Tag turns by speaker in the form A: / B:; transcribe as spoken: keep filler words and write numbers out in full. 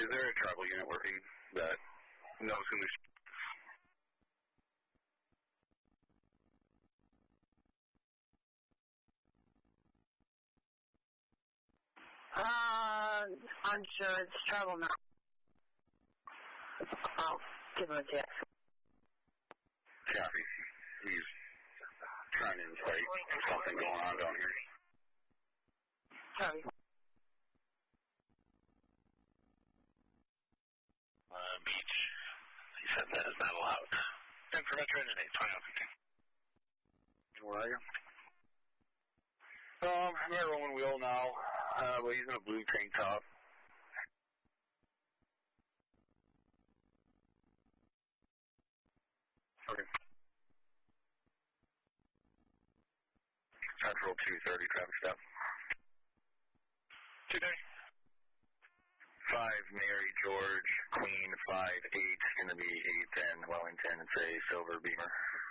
A: Is there a tribal unit working that knows who the...
B: Uh, unsure. It's trouble now. I'll give him a text.
A: Copy. He's trying to inflate something going on down here.
B: Copy.
C: Uh, beach. He said that is not allowed. Information in eight twenty.
A: Where are you? Um, I'm at Roman Wheel now, uh, but he's in a blue tank top. Okay. Central two thirty, traffic stop.
C: two thirty.
A: five, Mary, George, Queen, five, eight, going to be eight ten, Wellington, it's a silver Beamer.